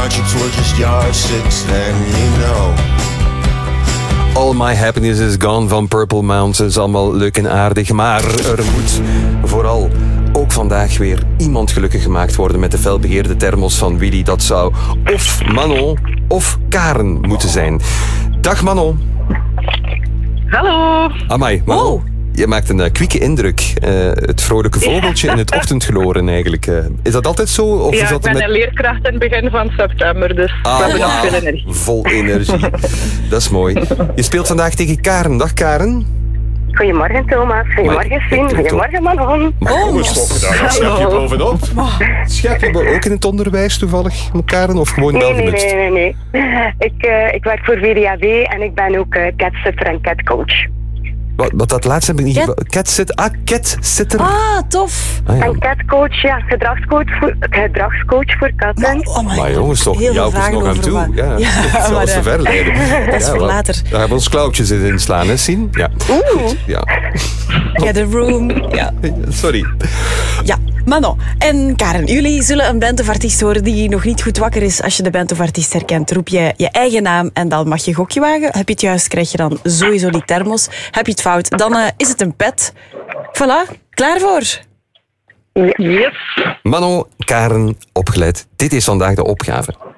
hardships were just yardsticks, then you know. All My Happiness Is Gone van Purple Mountain is allemaal leuk en aardig, maar er moet vooral ook vandaag weer iemand gelukkig gemaakt worden met de felbegeerde thermos van Willy. Dat zou of Manon of Karen moeten zijn. Dag Manon. Hallo. Amai, Manon. Je maakt een kwieke indruk. Het vrolijke vogeltje in het ochtendgloren eigenlijk. Is dat altijd zo? Of Ja, is dat ik ben met... een leerkracht in het begin van september, dus we hebben nog veel energie. Vol energie. Dat is mooi. Je speelt vandaag tegen Karen. Dag Karen. Goedemorgen Thomas, goedemorgen Sien, goedemorgen Manon. Maar jongens, toch daar schep je bovenop. Schep je ook in het onderwijs toevallig, Karen? Of gewoon welgelust? Nee. Ik werk voor VDAB en ik ben ook catsitter en catcoach. Wat dat laatste heb ik niet... Catsitter. Ah, tof. Ah, ja. En catcoach, ja, gedragscoach voor katten. Maar jongens, toch, heel jou veel is vragen nog aan over toe. wat. Ja, Ja, maar, zelfs te ver leiden. dat is voor later. Daar hebben we ons klauwtjes in slaan, hè, Sien? Ja. Goed, ja. Ja, The Room. Ja. Sorry. Ja, Manon en Karen, jullie zullen een band of artiest horen die nog niet goed wakker is. Als je de band of artiest herkent, roep je je eigen naam en dan mag je gokje wagen. Heb je het juist, krijg je dan sowieso die thermos. Heb je het fout, dan is het een pet. Voilà, klaar voor? Yes. Manon, Karen, opgeleid. Dit is vandaag de opgave.